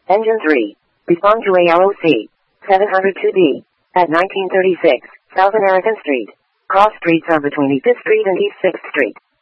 Engine 3. Respond to ALOC 702B at 1936 South American Street. Cross streets are between East 5th Street and East 6th Street.